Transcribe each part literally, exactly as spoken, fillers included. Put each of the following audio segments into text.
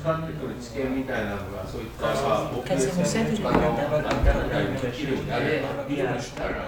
使ってくる知見みたいなのがそういった僕の専門家の方々にできるようになればいいようにしたら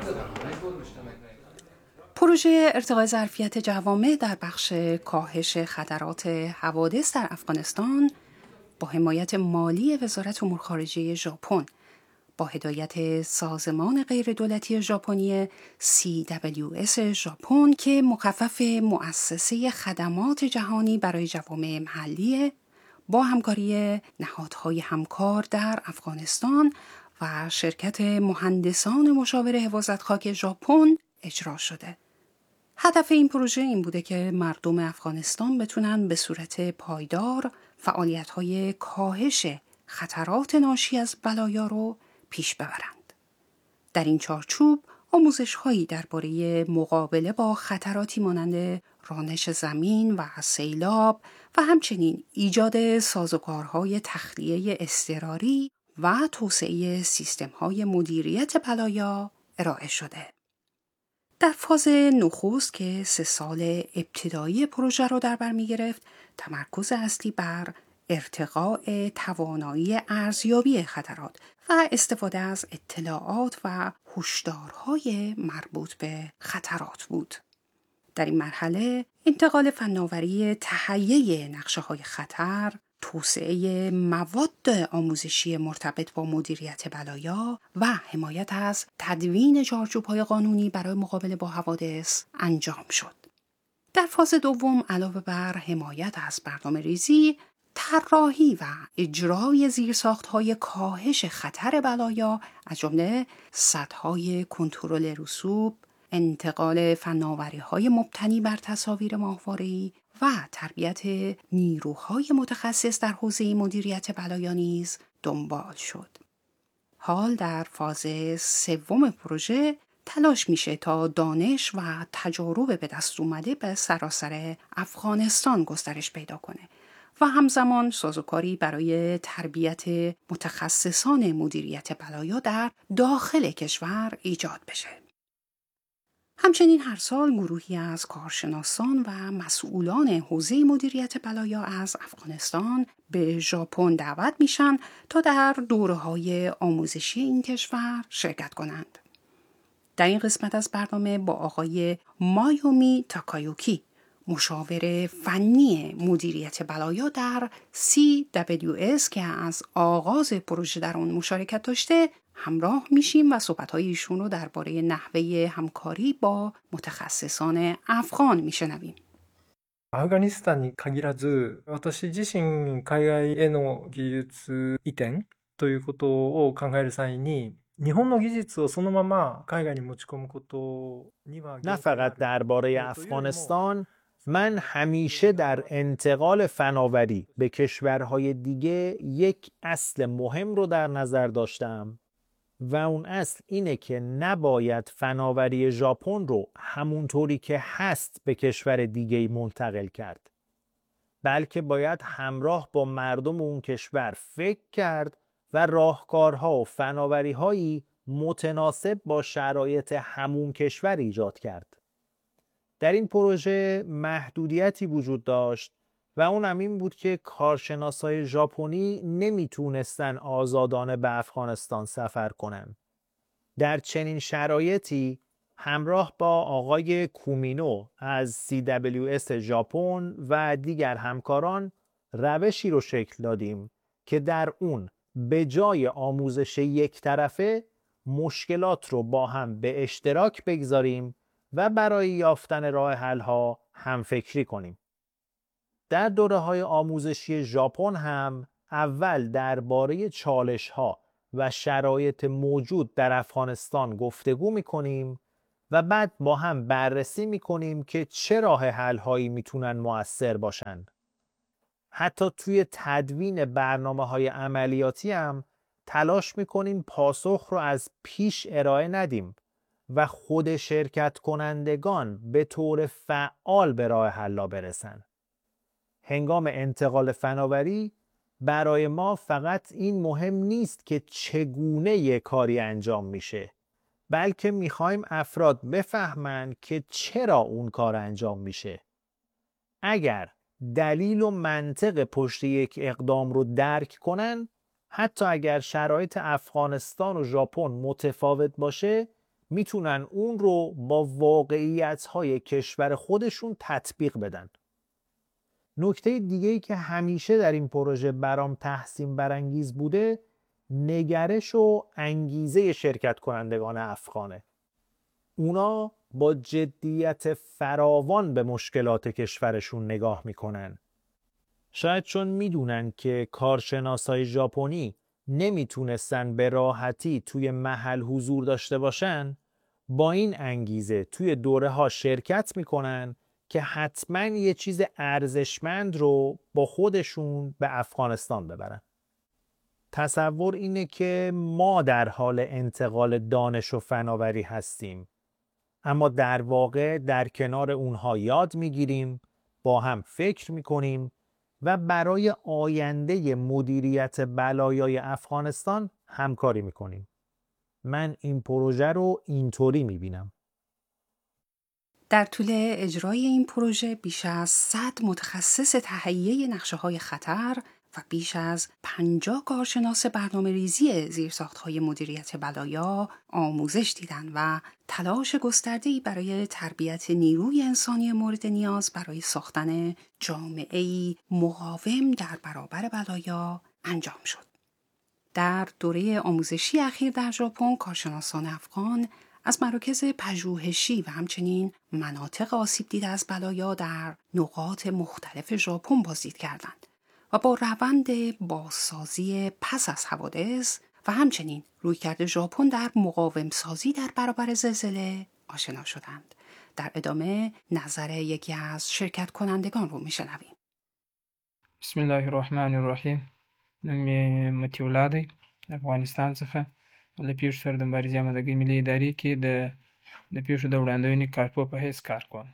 پروژه ارتقاء ظرفیت جوامع در بخش کاهش خطرات حوادث در افغانستان با حمایت مالی وزارت امور خارجه ژاپن با هدایت سازمان غیردولتی ژاپنی سی دبلیو اس ژاپن که مخفف مؤسسه خدمات جهانی برای جوامع محلی با همکاری نهادهای همکار در افغانستان و شرکت مهندسان مشاور حفاظت خاک ژاپن اجرا شده. هدف این پروژه این بوده که مردم افغانستان بتونن به صورت پایدار فعالیت‌های کاهش خطرات ناشی از بلایا رو پیش ببرند. در این چارچوب آموزش‌هایی درباره مقابله با خطراتی مانند رانش زمین و سیلاب و همچنین ایجاد سازوکارهای تخلیه اضطراری و توسعه سیستم‌های مدیریت بلایا ارائه شده. در فاز نخست که سه سال ابتدایی پروژه را در بر می‌گرفت، تمرکز اصلی بر ارتقاء توانایی ارزیابی خطرات و استفاده از اطلاعات و هشدارهای مربوط به خطرات بود. در این مرحله انتقال فناوری تهیه نقشه‌های خطر، توسعه مواد آموزشی مرتبط با مدیریت بلایا و حمایت از تدوین چارچوب‌های قانونی برای مقابله با حوادث انجام شد. در فاز دوم علاوه بر حمایت از برنامه‌ریزی، طراحی و اجرای زیرساخت‌های کاهش خطر بلایا از جمله سدهای کنترل رسوب، انتقال فناوری‌های مبتنی بر تصاویر ماهواره‌ای و تربیت نیروهای متخصص در حوزه مدیریت بلایا نیز دنبال شد. حال در فاز سوم پروژه تلاش میشه تا دانش و تجارب به دست اومده به سراسر افغانستان گسترش پیدا کنه و همزمان سازوکاری برای تربیت متخصصان مدیریت بلایا در داخل کشور ایجاد بشه. همچنین هر سال گروهی از کارشناسان و مسئولان حوزه مدیریت بلایا از افغانستان به ژاپن دعوت میشن تا در دوره‌های آموزشی این کشور شرکت کنند. در این قسمت از برنامه با آقای مایومی تاکایوکی، مشاور فنی مدیریت بلایا در سی دبلیو اس که از آغاز پروژه در آن مشارکت داشته همراه میشیم و صحبت‌های ایشون رو درباره نحوه همکاری با متخصصان افغان میشنویم. アフガニスタンに限らず、私自身海外への技術移転ということを考える際に、日本の技術をそのまま海外に持ち込むことには نه فقط درباره افغانستان، من همیشه در انتقال فناوری به کشورهای دیگه یک اصل مهم رو در نظر داشتم و اون اصل اینه که نباید فناوری ژاپن رو همونطوری که هست به کشور دیگه منتقل کرد، بلکه باید همراه با مردم اون کشور فکر کرد و راهکارها و فناوری‌هایی متناسب با شرایط همون کشور ایجاد کرد. در این پروژه محدودیتی وجود داشت و اون هم این بود که کارشناسای ژاپنی نمیتونستن آزادانه به افغانستان سفر کنن. در چنین شرایطی همراه با آقای کومینو از سی دبلیو اس ژاپن و دیگر همکاران روشی رو شکل دادیم که در اون به جای آموزش یک طرفه مشکلات رو با هم به اشتراک بگذاریم و برای یافتن راه حل‌ها هم فکری کنیم. در دوره‌های آموزشی ژاپن هم اول درباره چالش‌ها و شرایط موجود در افغانستان گفتگو می‌کنیم و بعد با هم بررسی می‌کنیم که چه راه حل‌هایی میتونن مؤثر باشن. حتی توی تدوین برنامه‌های عملیاتی هم تلاش می‌کنیم پاسخ رو از پیش ارائه ندیم و خود شرکت کنندگان به طور فعال به راه حل برسن. هنگام انتقال فناوری برای ما فقط این مهم نیست که چگونه یک کاری انجام میشه، بلکه میخوایم افراد بفهمن که چرا اون کار انجام میشه. اگر دلیل و منطق پشت یک اقدام رو درک کنن، حتی اگر شرایط افغانستان و ژاپن متفاوت باشه میتونن اون رو با واقعیت‌های کشور خودشون تطبیق بدن. نکته دیگه‌ای که همیشه در این پروژه برام تحسین برانگیز بوده نگرش و انگیزه شرکت کنندگان افغانه. اونا با جدیت فراوان به مشکلات کشورشون نگاه میکنن. شاید چون میدونن که کارشناسای ژاپنی نمیتونستن به راحتی توی محل حضور داشته باشن، با این انگیزه توی دوره ها شرکت میکنن که حتما یه چیز ارزشمند رو با خودشون به افغانستان ببرن. تصور اینه که ما در حال انتقال دانش و فناوری هستیم، اما در واقع در کنار اونها یاد میگیریم، با هم فکر میکنیم و برای آینده مدیریت بلایای افغانستان همکاری میکنیم. من این پروژه رو اینطوری میبینم. در طول اجرای این پروژه بیش از صد متخصص تهیه نقشه‌های خطر و بیش از پنجاه کارشناس برنامه ریزی زیرساخت‌های مدیریت بلایا آموزش دیدند و تلاش گسترده‌ای برای تربیت نیروی انسانی مورد نیاز برای ساختن جامعه‌ای مقاوم در برابر بلایا انجام شد. در دوره آموزشی اخیر در ژاپن، کارشناسان افغان از مراکز پژوهشی و همچنین مناطق آسیب دیده از بلایا در نقاط مختلف ژاپن بازدید کردند و با روند بازسازی پس از حوادث و همچنین رویکرد ژاپن در مقاوم سازی در برابر زلزله آشنا شدند. در ادامه نظر یکی از شرکت کنندگان رو میشنویم. بسم الله الرحمن الرحیم. نوم متی الله دی، افغانستان څخه له پیښو سره د مبارزې آمادګۍ ملي ادارې کې د د پیښو د وړاندوینې کارپو په حیث کار کوم.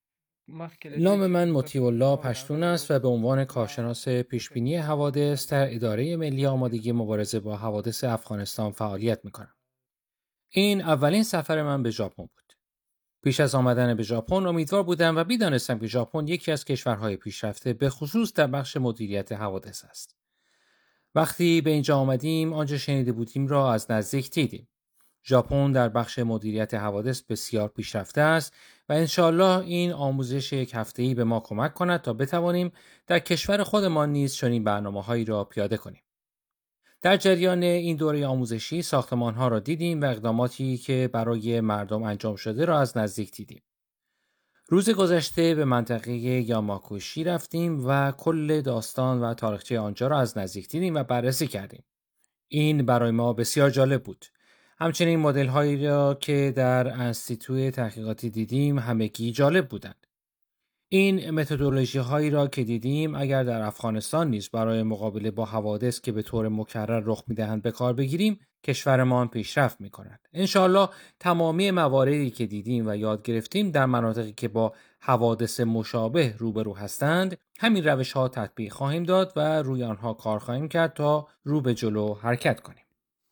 نام من مطیع الله پشتون است و به عنوان کارشناس پیشبینی حوادث در اداره ملی آمادگی مبارزه با حوادث افغانستان فعالیت می‌کنم. این اولین سفر من به ژاپن بود. پیش از آمدن به ژاپن امیدوار بودم و می‌دانستم که ژاپن یکی از کشورهای پیشرفته به خصوص در بخش مدیریت حوادث است. وقتی به اینجا آمدیم آنچه شنیده بودیم را از نزدیک دیدیم. ژاپن در بخش مدیریت حوادث بسیار پیشرفته است و انشاءالله این آموزش یک هفته‌ای به ما کمک کند تا بتوانیم در کشور خودمان نیز چنین برنامه‌هایی را پیاده کنیم. در جریان این دوره آموزشی ساختمان‌ها را دیدیم و اقداماتی که برای مردم انجام شده را از نزدیک دیدیم. روز گذشته به منطقه یاماکوشی رفتیم و کل داستان و تاریخچه آنجا را از نزدیک دیدیم و بررسی کردیم. این برای ما بسیار جالب بود. همچنین مدل هایی را که در انستیتوی تحقیقاتی دیدیم همگی جالب بودند. این متدولوژی هایی را که دیدیم اگر در افغانستان نیز برای مقابله با حوادث که به طور مکرر رخ می‌دهند به کار بگیریم، کشورمان پیشرفت می‌کند. انشاءالله تمامی مواردی که دیدیم و یاد گرفتیم در مناطقی که با حوادث مشابه روبرو هستند، همین روش‌ها تطبیق خواهیم داد و روی آنها کار خواهیم کرد تا رو به جلو حرکت کنیم.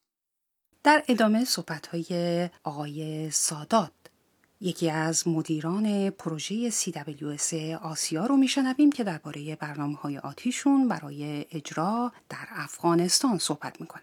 در ادامه صحبت‌های آقای سادات، یکی از مدیران پروژه سی دبلیو اس آسیا رو میشنویم که درباره برنامه‌های آتیشون برای اجرا در افغانستان صحبت میکنن.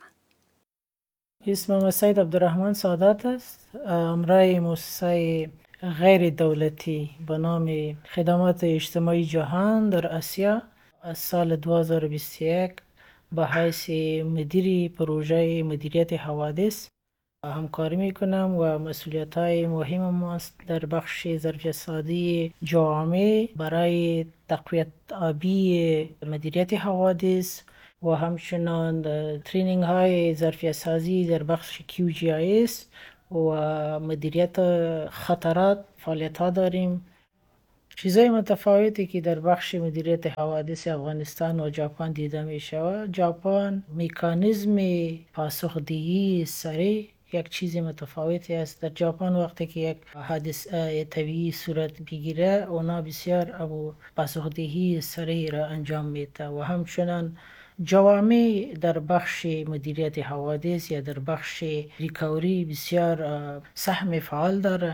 اسمم سید عبدالرحمن سادات است. امرای مؤسسه غیر دولتی به نام خدمات اجتماعی جهان در آسیا از سال دو هزار و بیست و یک به حیث مدیر پروژه مدیریت حوادث همکاری میکنم و مسئولیت های مهم است در بخش ظرفیت سازی جامع برای تقویت آبی مدیریت حوادث و همچنان ترینینگ های ظرفیت سازی در بخش کیو جی آی اس و مدیریت خطرات فعالیت ها داریم. چیزای متفاوتی که در بخش مدیریت حوادث افغانستان و ژاپن دیده می شود. ژاپن مکانیزم پاسخدهی سریع یک چیز متفاوتی است. در ژاپن وقتی که یک حادث طبیعی صورت بگیره اونا بسیار ابو پاسخدهی سریع را انجام میده و همچنان جوامع در بخش مدیریت حوادث یا در بخش ریکاوری بسیار سهم فعال داره.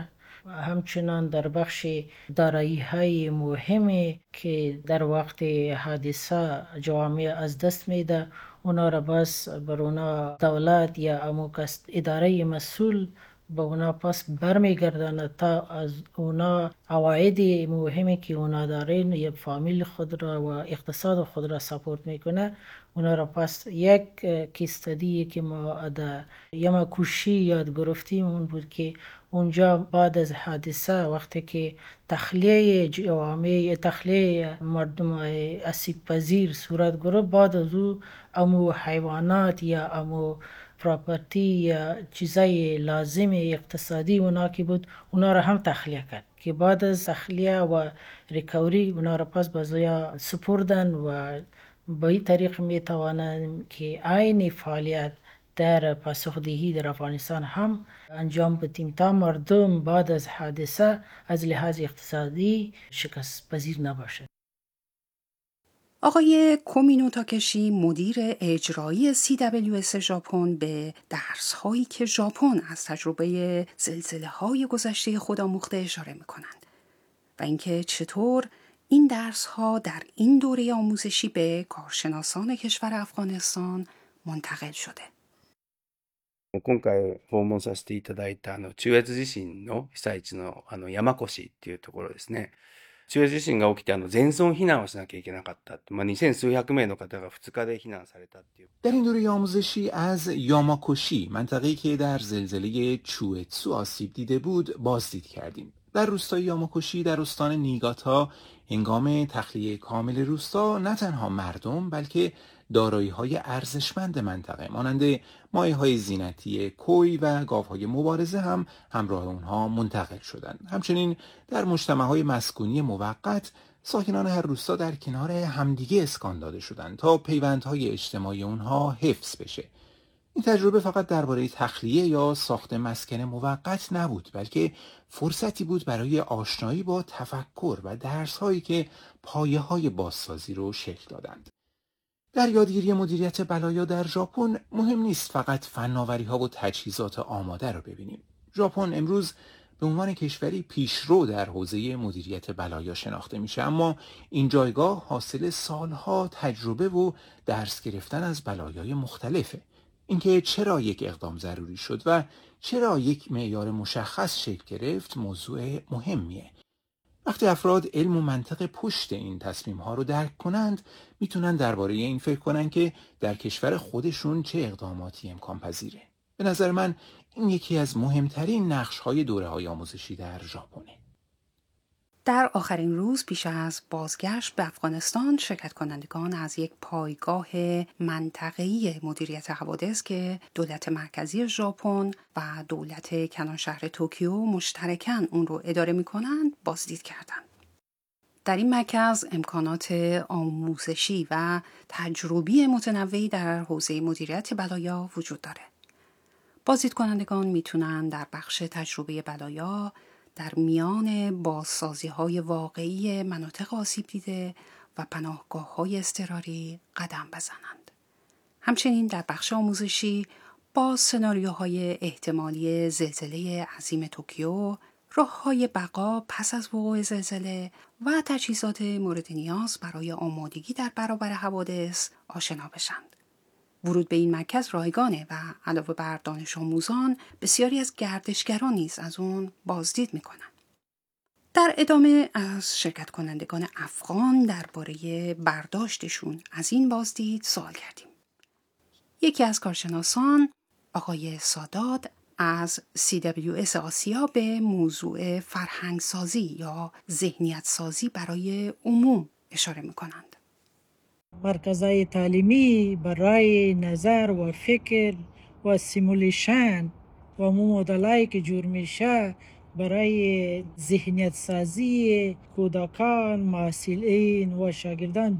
همچنان در بخش دارایی های مهمی که در وقت حادثه جوامع از دست میده، اونا را بس بر اونا دولت یا امو اداره مسئول به اونا پس برمیگردانه تا از اونا عواید مهمی که اونا دارین یا فامیل خود را و اقتصاد خود را سپورت میکنه، اونا را پس یک کیستدی که ما در یماکوشی یاد گرفتیم اون بود که اونجا بعد از حادثه وقتی که تخلیه جوامع تخلیه مردم آسیب پذیر صورت گرفت، بعد از او امو حیوانات یا امو پراپرتی یا چیزای لازم اقتصادی اونا که بود اونا را هم تخلیه کرد که بعد از تخلیه و ریکوری اونا را پس بازویا سپردن و به این طریق می توانند که عین فعالیت در پاسخدهی در افغانستان هم انجام بدیم تا مردم بعد از حادثه از لحاظ اقتصادی شکست پذیر نباشد. آقای کومینو تاکشی مدیر اجرایی سی دبلیو اس ژاپن به درس‌هایی که ژاپن از تجربه زلزله‌های گذشته خود آموخته اشاره می‌کنند و اینکه چطور این درس‌ها در این دوره آموزشی به کارشناسان کشور افغانستان منتقل شده. 今回訪問させていただいたあの中越地震の被災地のあの山古志っていうところですね。中越地震が起きてあの全村避難をしなきゃいけなかった。まあ二千数百名の方がふつかで避難されたっていう。 در این دوره آموزشی از یاماکوشی، منطقه‌ای که در زلزله چوئتسو آسیب دیده بود، بازدید کردیم. در روستای یاماکوشی در استان نیگاتا هنگام تخلیه کامل روستا نه تنها مردم بلکه دارایی‌های ارزشمند منطقه مانند مایه‌های زینتی کوی و گاوهای مبارزه هم همراه اونها منتقل شدند. همچنین در مجتمع‌های مسکونی موقت ساکنان هر روستا در کنار همدیگه اسکان داده شدند تا پیوندهای اجتماعی اونها حفظ بشه. این تجربه فقط درباره تخلیه یا ساخت مسکن موقت نبود، بلکه فرصتی بود برای آشنایی با تفکر و درس‌هایی که پایه‌های بازسازی رو شکل دادند. در یادگیری مدیریت بلایا در ژاپن مهم نیست فقط فناوری‌ها و تجهیزات آماده رو ببینیم. ژاپن امروز به عنوان کشوری پیشرو در حوزه مدیریت بلایا شناخته میشه، اما این جایگاه حاصل سالها تجربه و درس گرفتن از بلایای مختلفه. اینکه چرا یک اقدام ضروری شد و چرا یک معیار مشخص شکل گرفت موضوع مهمیه. وقتی افراد علم و منطق پشت این تصمیم‌ها رو درک کنند، میتونن درباره این فکر کنن که در کشور خودشون چه اقداماتی امکان پذیره. به نظر من این یکی از مهمترین نقش‌های دوره‌های آموزشی در ژاپنه. در آخرین روز پیش از بازگشت به افغانستان، شرکت کنندگان از یک پایگاه منطقه‌ای مدیریت حوادث که دولت مرکزی ژاپن و دولت کنار شهر توکیو مشترکاً اون رو اداره می‌کنند بازدید کردند. در این مرکز امکانات آموزشی و تجربی متنوعی در حوزه مدیریت بلایا وجود داره. بازدید کنندگان میتونن در بخش تجربه بلایا در میان بازسازی‌های واقعی مناطق آسیب دیده و پناهگاه‌های اضطراری قدم بزنند. همچنین در بخش آموزشی با سناریوهای احتمالی زلزله عظیم توکیو، راه‌های بقا پس از وقوع زلزله و تجهیزات مورد نیاز برای آمادگی در برابر حوادث آشنا بشند. ورود به این مرکز رایگانه و علاوه بر دانش آموزان بسیاری از گردشگران نیز از اون بازدید میکنن. در ادامه از شرکت کنندگان افغان درباره برداشتشون از این بازدید سوال کردیم. یکی از کارشناسان، آقای سادات، از سی دبلیو اس آسیا به موضوع فرهنگ سازی یا ذهنیت سازی برای عموم اشاره میکنند. مرکزهای تعلیمی برای نظر و فکر و سیمولیشن و مدلایی که جور میشه برای ذهنیت سازی کودکان، محصلین و شاگردان